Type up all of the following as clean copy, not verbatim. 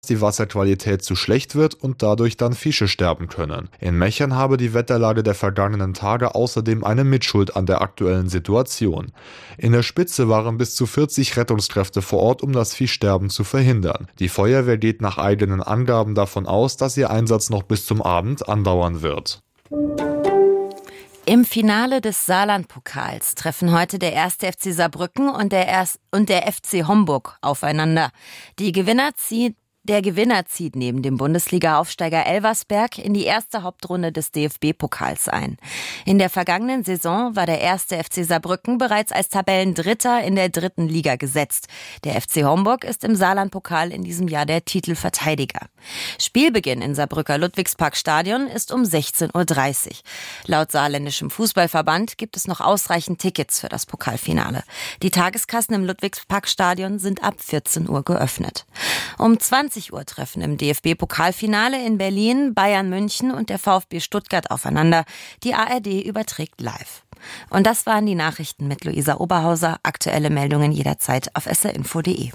die Wasserqualität zu schlecht wird und dadurch dann Fische sterben können. In Mechern habe die Wetterlage der vergangenen Tage außerdem eine Mitschuld an der aktuellen Situation. In der Spitze waren bis zu 40 Rettungskräfte vor Ort, um das Fischsterben zu verhindern. Die Feuerwehr geht nach eigenen Angaben davon aus, dass ihr Einsatz noch bis zum Abend andauern wird. Im Finale des Saarland-Pokals treffen heute der 1. FC Saarbrücken und der FC Homburg aufeinander. Der Gewinner zieht neben dem Bundesliga-Aufsteiger Elversberg in die erste Hauptrunde des DFB-Pokals ein. In der vergangenen Saison war der 1. FC Saarbrücken bereits als Tabellendritter in der 3. Liga gesetzt. Der FC Homburg ist im Saarland-Pokal in diesem Jahr der Titelverteidiger. Spielbeginn in Saarbrücker Ludwigsparkstadion ist um 16:30 Uhr. Laut saarländischem Fußballverband gibt es noch ausreichend Tickets für das Pokalfinale. Die Tageskassen im Ludwigsparkstadion sind ab 14 Uhr geöffnet. Um 20 Uhr treffen im DFB-Pokalfinale in Berlin Bayern München und der VfB Stuttgart aufeinander. Die ARD überträgt live. Und das waren die Nachrichten mit Luisa Oberhauser. Aktuelle Meldungen jederzeit auf srinfo.de.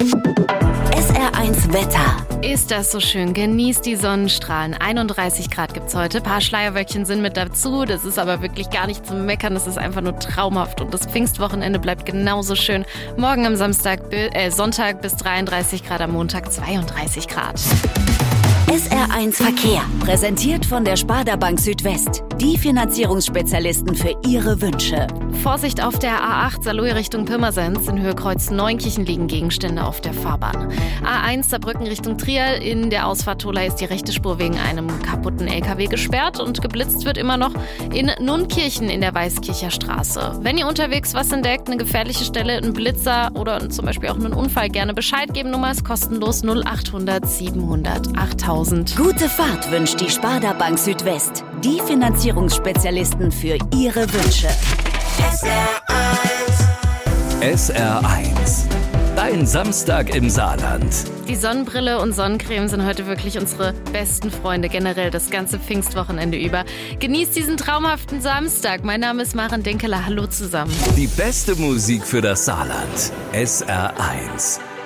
SR1 Wetter. Ist das so schön. Genießt die Sonnenstrahlen. 31 Grad gibt's heute. Ein paar Schleierwölkchen sind mit dazu. Das ist aber wirklich gar nicht zum Meckern. Das ist einfach nur traumhaft. Und das Pfingstwochenende bleibt genauso schön. Morgen am Sonntag bis 33 Grad, am Montag 32 Grad. SR1 Verkehr. Präsentiert von der Sparda Bank Südwest. Die Finanzierungsspezialisten für Ihre Wünsche. Vorsicht auf der A8 Saarlouis Richtung Pirmasens. In Höhe Kreuz Neunkirchen liegen Gegenstände auf der Fahrbahn. A1 Saarbrücken Richtung Trier. In der Ausfahrt Tola ist die rechte Spur wegen einem kaputten LKW gesperrt und geblitzt wird immer noch in Nunkirchen in der Weißkircher Straße. Wenn ihr unterwegs was entdeckt, eine gefährliche Stelle, einen Blitzer oder zum Beispiel auch einen Unfall, gerne Bescheid geben. Nummer ist kostenlos 0800 700 8000. Gute Fahrt wünscht die Sparda Bank Südwest. Die Finanzierungsspezialisten für Ihre Wünsche. SR1. Dein Samstag im Saarland. Die Sonnenbrille und Sonnencreme sind heute wirklich unsere besten Freunde, generell das ganze Pfingstwochenende über. Genießt diesen traumhaften Samstag. Mein Name ist Maren Denkeler. Hallo zusammen. Die beste Musik für das Saarland. SR1.